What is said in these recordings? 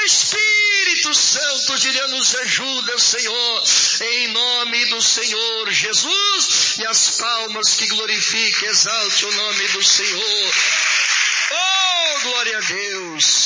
Espírito Santo de Deus nos ajuda, Senhor, em nome do Senhor Jesus, e as palmas que glorifiquem, exalte o nome do Senhor. Oh, glória a Deus.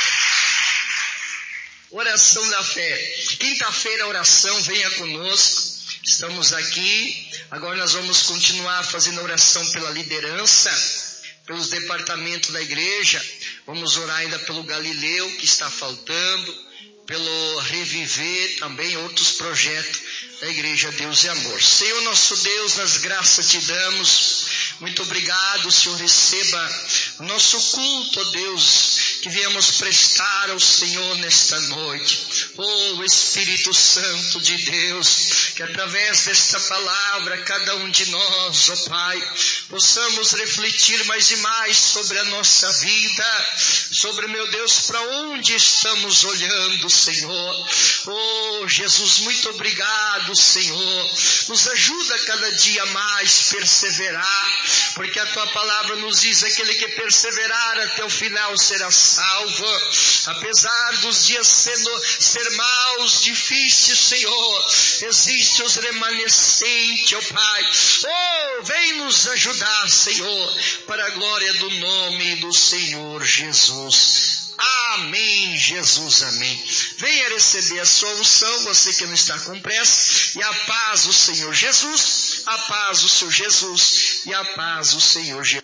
Oração da fé. Quinta-feira, oração, venha conosco. Estamos aqui. Agora nós vamos continuar fazendo oração pela liderança, pelos departamentos da igreja. Vamos orar ainda pelo Galileu, que está faltando, pelo Reviver, também outros projetos da igreja Deus e Amor. Senhor nosso Deus, nas graças te damos. Muito obrigado, Senhor, receba o nosso culto, ó Deus, que viemos prestar ao Senhor nesta noite. Oh, Espírito Santo de Deus, que através desta palavra, cada um de nós, ó Pai, possamos refletir mais e mais sobre a nossa vida, sobre, meu Deus, para onde estamos olhando, Senhor. Oh, Jesus, muito obrigado, Senhor. Nos ajuda cada dia mais a perseverar, porque a tua palavra nos diz: aquele que perseverar até o final será salvo. Apesar dos dias ser maus, difíceis, Senhor, existe os remanescentes, ó Pai. Oh, vem nos ajudar, Senhor, para a glória do nome do Senhor Jesus. Amém, Jesus, amém. Venha receber a sua unção, você que não está com pressa, e a paz do Senhor Jesus, a paz do Senhor Jesus, e a paz do Senhor Jesus.